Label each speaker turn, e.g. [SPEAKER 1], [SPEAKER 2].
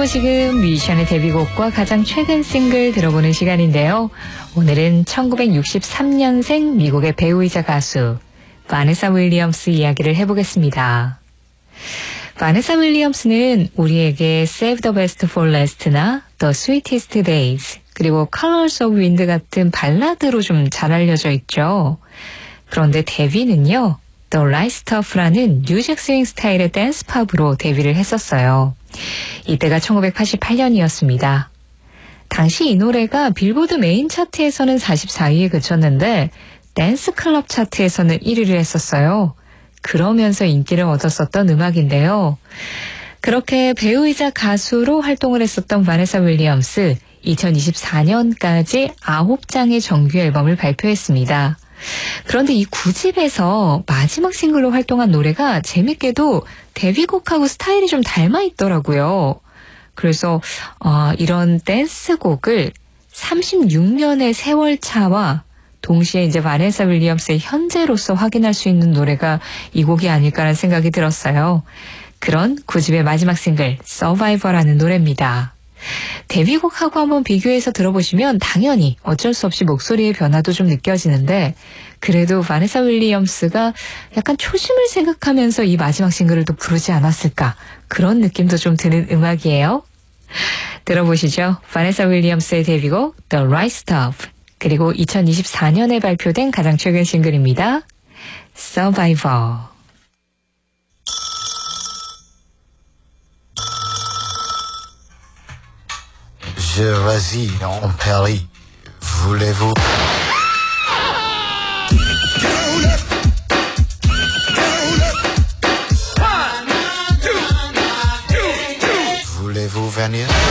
[SPEAKER 1] 그리고 지금 뮤지션의 데뷔곡과 가장 최근 싱글 들어보는 시간인데요. 오늘은 1963년생 미국의 배우이자 가수 바네사 윌리엄스 이야기를 해보겠습니다. 바네사 윌리엄스는 우리에게 Save the Best for Last나 The Sweetest Days 그리고 Colors of Wind 같은 발라드로 좀 잘 알려져 있죠. 그런데 데뷔는요. The Right Stuff라는 뉴잭 스윙 스타일의 댄스 팝으로 데뷔를 했었어요. 이때가 1988년이었습니다. 당시 이 노래가 빌보드 메인 차트에서는 44위에 그쳤는데 댄스 클럽 차트에서는 1위를 했었어요. 그러면서 인기를 얻었었던 음악인데요. 그렇게 배우이자 가수로 활동을 했었던 바네사 윌리엄스 2024년까지 9장의 정규 앨범을 발표했습니다. 그런데 이 9집에서 마지막 싱글로 활동한 노래가 재밌게도 데뷔곡하고 스타일이 좀 닮아 있더라고요. 그래서 이런 댄스곡을 36년의 세월차와 동시에 이제 바네사 윌리엄스의 현재로서 확인할 수 있는 노래가 이 곡이 아닐까라는 생각이 들었어요. 그런 9집의 마지막 싱글 Survivor라는 노래입니다. 데뷔곡하고 한번 비교해서 들어보시면 당연히 어쩔 수 없이 목소리의 변화도 좀 느껴지는데 그래도 바네사 윌리엄스가 약간 초심을 생각하면서 이 마지막 싱글을 또 부르지 않았을까 그런 느낌도 좀 드는 음악이에요. 들어보시죠. 바네사 윌리엄스의 데뷔곡 The Right Stuff 그리고 2024년에 발표된 가장 최근 싱글입니다. Survivor.
[SPEAKER 2] Je réside en Paris. Voulez-vous... Voulez-vous venir?